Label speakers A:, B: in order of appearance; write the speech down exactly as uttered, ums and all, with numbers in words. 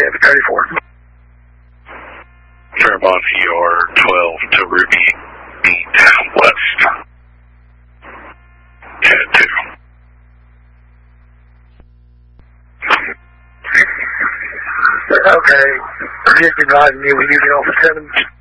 A: at thirty-four.
B: Fairmont E R twelve to Ruby Beat West. ten two.
A: Okay. Just advising me when you get off at seven.